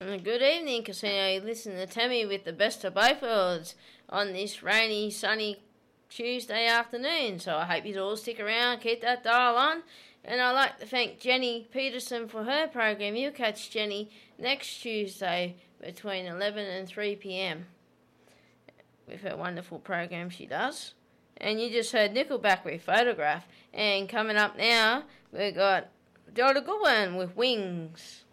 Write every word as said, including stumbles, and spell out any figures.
Good evening, Casino. You listen to Tammy with the best of both worlds on this rainy, sunny Tuesday afternoon. So I hope you all stick around, keep that dial on. And I'd like to thank Jenny Peterson for her program. You'll catch Jenny next Tuesday between eleven and three p.m. with her wonderful program she does. And you just heard Nickelback with Photograph. And coming up now, we've got Delta Goodwin with Wings.